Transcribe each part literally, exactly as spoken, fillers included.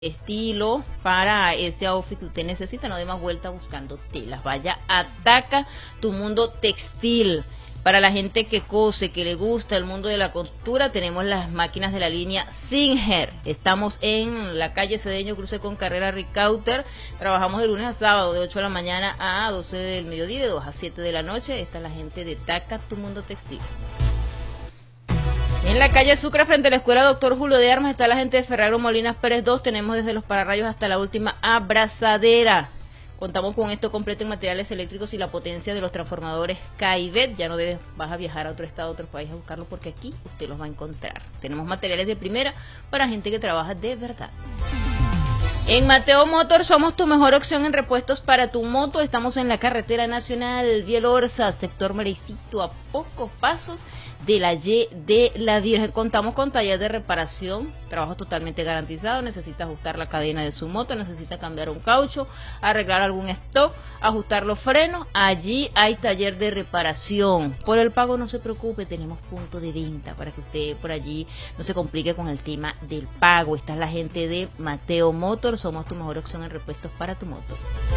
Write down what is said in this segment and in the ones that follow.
estilo para ese outfit que usted necesita. No dé más vuelta buscando telas, vaya, ataca tu mundo textil. Para la gente que cose, que le gusta el mundo de la costura, tenemos las máquinas de la línea Singer. Estamos en la calle Cedeño, cruce con carrera Ricauter. Trabajamos de lunes a sábado, de ocho de la mañana a doce del mediodía, de dos a siete de la noche. Está la gente de Taca tu mundo textil. En la calle Sucre, frente a la escuela Doctor Julio de Armas, está la gente de Ferraro Molinas Pérez dos. Tenemos desde los pararrayos hasta la última abrazadera. Contamos con esto completo en materiales eléctricos y la potencia de los transformadores Caivet. Ya no debes, vas a viajar a otro estado, a otro país a buscarlo, porque aquí usted los va a encontrar. Tenemos materiales de primera para gente que trabaja de verdad. En Mateo Motor somos tu mejor opción en repuestos para tu moto. Estamos en la carretera nacional Vielorza, sector Merecito, a pocos pasos de la Y de la Virgen. Contamos con taller de reparación, trabajo totalmente garantizado. Necesita ajustar la cadena de su moto, necesita cambiar un caucho, arreglar algún stock, ajustar los frenos. Allí hay taller de reparación. Por el pago no se preocupe, tenemos punto de venta para que usted por allí no se complique con el tema del pago. Esta es la gente de Mateo Motor, somos tu mejor opción en repuestos para tu moto.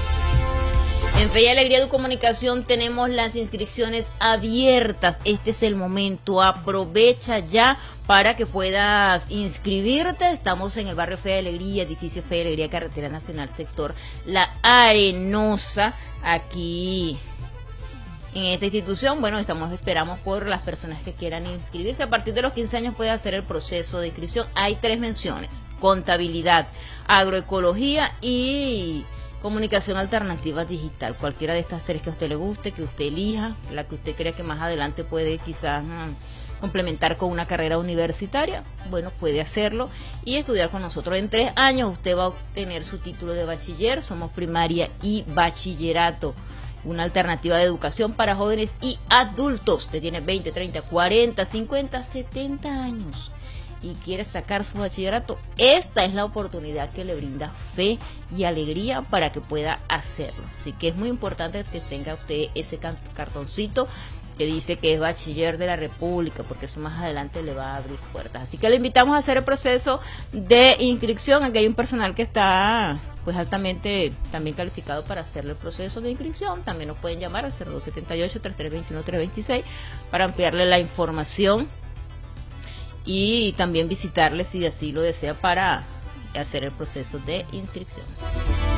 En Fe y Alegría de Comunicación tenemos las inscripciones abiertas. Este es el momento, aprovecha ya para que puedas inscribirte. Estamos en el barrio Fe y Alegría, edificio Fe y Alegría, carretera nacional, sector La Arenosa, aquí en esta institución. Bueno, estamos esperamos por las personas que quieran inscribirse. A partir de los quince años puede hacer el proceso de inscripción. Hay tres menciones: contabilidad, agroecología y comunicación alternativa digital. Cualquiera de estas tres que a usted le guste, que usted elija, la que usted crea que más adelante puede quizás mmm, complementar con una carrera universitaria, bueno, puede hacerlo y estudiar con nosotros. En tres años usted va a obtener su título de bachiller. Somos primaria y bachillerato, una alternativa de educación para jóvenes y adultos. Usted tiene veinte, treinta, cuarenta, cincuenta, setenta años y quiere sacar su bachillerato, esta es la oportunidad que le brinda Fe y Alegría para que pueda hacerlo. Así que es muy importante que tenga usted ese cartoncito que dice que es bachiller de la República, porque eso más adelante le va a abrir puertas. Así que le invitamos a hacer el proceso de inscripción. Aquí hay un personal que está pues altamente también calificado para hacerle el proceso de inscripción. También nos pueden llamar al cero dos siete ocho, tres tres dos uno, tres dos seis para ampliarle la información y también visitarle si así lo desea para hacer el proceso de inscripción.